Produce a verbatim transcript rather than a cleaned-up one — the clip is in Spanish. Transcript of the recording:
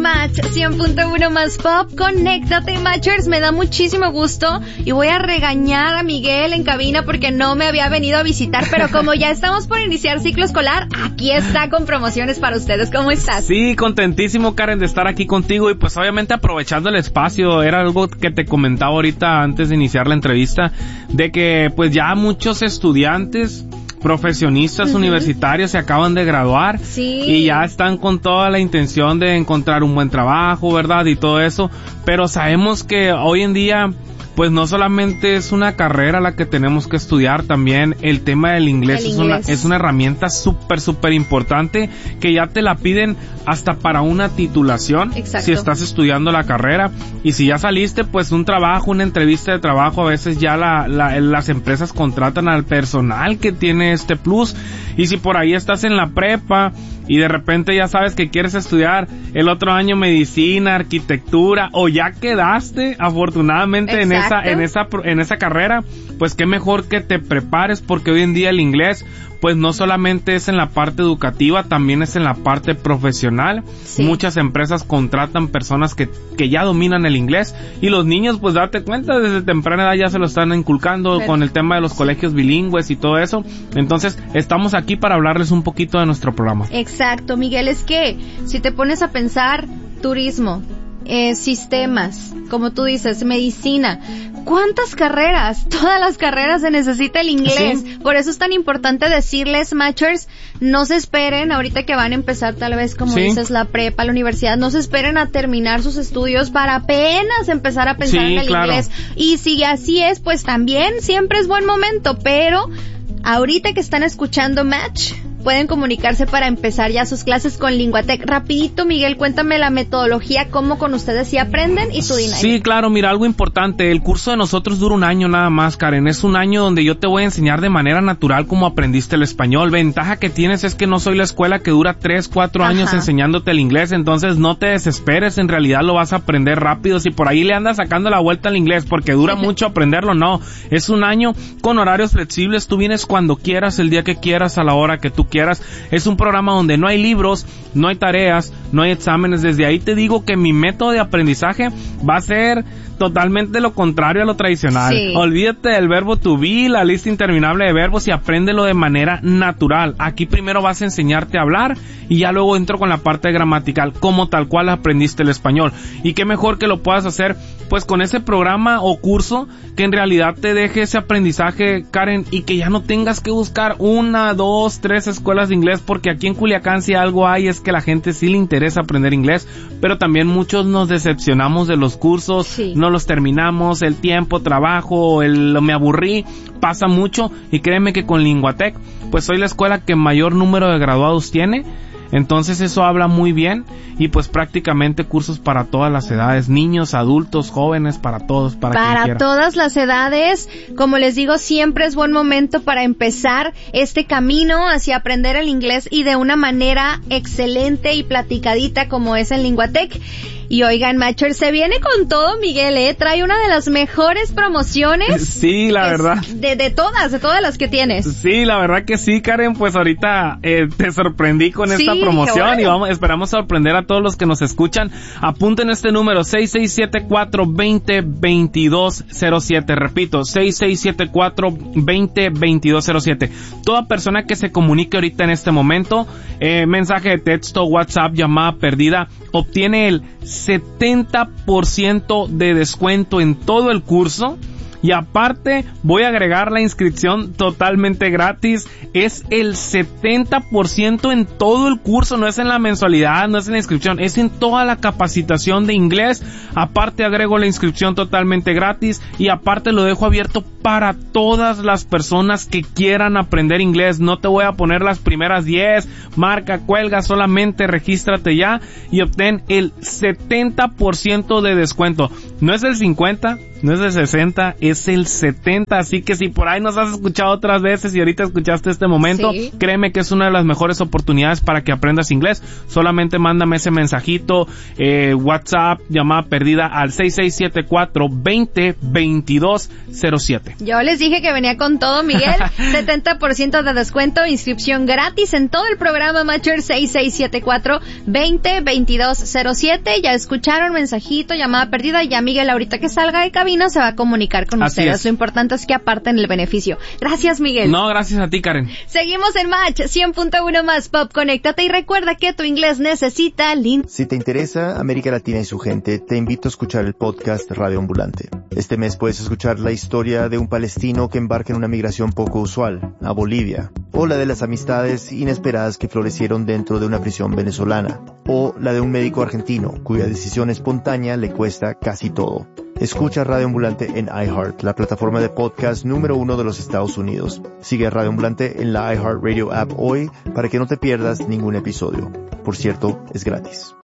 Match cien punto uno más Pop. Conéctate, Matchers. Me da muchísimo gusto y voy a regañar a Miguel en cabina porque no me había venido a visitar, pero como ya estamos por iniciar ciclo escolar, aquí está con promociones para ustedes. ¿Cómo estás? Sí, contentísimo, Karen, de estar aquí contigo y pues obviamente aprovechando el espacio. Era algo que te comentaba ahorita antes de iniciar la entrevista, de que pues ya muchos estudiantes profesionistas uh-huh. universitarios se acaban de graduar sí. y ya están con toda la intención de encontrar un buen trabajo, ¿verdad? Y todo eso, pero sabemos que hoy en día pues no solamente es una carrera la que tenemos que estudiar, también el tema del inglés, el es inglés. una es una herramienta súper súper importante que ya te la piden hasta para una titulación. Exacto. Si estás estudiando la carrera, y si ya saliste, pues un trabajo, una entrevista de trabajo, a veces ya la, la las empresas contratan al personal que tiene este plus. Y si por ahí estás en la prepa y de repente ya sabes que quieres estudiar el otro año medicina, arquitectura, o ya quedaste afortunadamente en esa en esa en esa carrera, pues qué mejor que te prepares, porque hoy en día el inglés pues no solamente es en la parte educativa, también es en la parte profesional. Sí. Muchas empresas contratan personas que, que ya dominan el inglés, y los niños, pues date cuenta, desde temprana edad ya se lo están inculcando. Pero, con el tema de los colegios bilingües y todo eso. Entonces, estamos aquí para hablarles un poquito de nuestro programa. Exacto, Miguel, es que si te pones a pensar, turismo, eh, sistemas, como tú dices, medicina, ¿cuántas carreras? Todas las carreras se necesita el inglés. ¿Sí? Por eso es tan importante decirles, Matchers, no se esperen ahorita que van a empezar tal vez, como ¿Sí? dices, la prepa, la universidad, no se esperen a terminar sus estudios para apenas empezar a pensar sí, en el claro. inglés. Y si así es, pues también siempre es buen momento, pero ahorita que están escuchando Match, pueden comunicarse para empezar ya sus clases con Linguatec. Rapidito, Miguel, cuéntame la metodología, cómo con ustedes sí aprenden y tu dinámica. Sí, claro, mira, algo importante, el curso de nosotros dura un año nada más, Karen. Es un año donde yo te voy a enseñar de manera natural cómo aprendiste el español. Ventaja que tienes es que no soy la escuela que dura tres, cuatro años Ajá. enseñándote el inglés, entonces no te desesperes, en realidad lo vas a aprender rápido. Si por ahí le andas sacando la vuelta al inglés porque dura mucho aprenderlo, no. Es un año con horarios flexibles, tú vienes cuando quieras, el día que quieras, a la hora que tú quieras. Es un programa donde no hay libros, no hay tareas, no hay exámenes. Desde ahí te digo que mi método de aprendizaje va a ser totalmente lo contrario a lo tradicional. Sí. Olvídate del verbo to be, la lista interminable de verbos, y apréndelo de manera natural. Aquí primero vas a enseñarte a hablar y ya luego entro con la parte gramatical, como tal cual aprendiste el español. Y qué mejor que lo puedas hacer pues con ese programa o curso que en realidad te deje ese aprendizaje, Karen, y que ya no tengas que buscar una, dos, tres escuelas de inglés, porque aquí en Culiacán si algo hay es que la gente sí le interesa aprender inglés, pero también muchos nos decepcionamos de los cursos, sí. no los terminamos, el tiempo, trabajo, el me aburrí, pasa mucho. Y créeme que con Linguatec pues soy la escuela que mayor número de graduados tiene. Entonces eso habla muy bien, y pues prácticamente cursos para todas las edades, niños, adultos, jóvenes, para todos, para, para quien quiera. Todas las edades. Como les digo, siempre es buen momento para empezar este camino hacia aprender el inglés, y de una manera excelente y platicadita como es en Linguatec. Y oigan, Matcher, se viene con todo, Miguel, ¿eh? Trae una de las mejores promociones. Sí, la verdad. De, de todas, de todas las que tienes. Sí, la verdad que sí, Karen, pues ahorita eh, te sorprendí con sí, esta promoción, bueno. y vamos, esperamos sorprender a todos los que nos escuchan. Apunten este número, seis seis siete cuatro, dos cero, dos dos cero siete. Repito, seis seis siete cuatro, dos cero, dos dos cero siete. Toda persona que se comunique ahorita en este momento, eh, mensaje de texto, WhatsApp, llamada perdida, obtiene el setenta por ciento de descuento en todo el curso. Y aparte voy a agregar la inscripción totalmente gratis. Es el setenta por ciento en todo el curso, no es en la mensualidad, no es en la inscripción, es en toda la capacitación de inglés. Aparte agrego la inscripción totalmente gratis, y aparte lo dejo abierto para todas las personas que quieran aprender inglés. No te voy a poner las primeras diez, marca, cuelga, solamente regístrate ya y obtén el setenta por ciento de descuento. No es el cincuenta, No es el sesenta, es el setenta. Así que si por ahí nos has escuchado otras veces y ahorita escuchaste este momento, sí, créeme que es una de las mejores oportunidades para que aprendas inglés. Solamente mándame ese mensajito, eh, WhatsApp, llamada perdida al seis seis siete cuatro, veinte, veintidós cero siete. Yo les dije que venía con todo, Miguel. setenta por ciento de descuento, inscripción gratis en todo el programa Mature. Seis seis siete cuatro, veinte, veintidós cero siete. Ya escucharon, mensajito, llamada perdida. Ya Miguel, ahorita que salga de cabina, se va a comunicar con Así ustedes. es. Lo importante es que aparten el beneficio. Gracias, Miguel. No, gracias a ti, Karen. Seguimos en Match cien punto uno más Pop. Conéctate y recuerda que tu inglés necesita lin. Si te interesa América Latina y su gente, te invito a escuchar el podcast Radio Ambulante. Este mes puedes escuchar la historia de un palestino que embarca en una migración poco usual, a Bolivia, o la de las amistades inesperadas que florecieron dentro de una prisión venezolana, o la de un médico argentino cuya decisión espontánea le cuesta casi todo. Escucha Radio Ambulante en iHeart, la plataforma de podcast número uno de los Estados Unidos. Sigue a Radio Ambulante en la iHeartRadio app hoy para que no te pierdas ningún episodio. Por cierto, es gratis.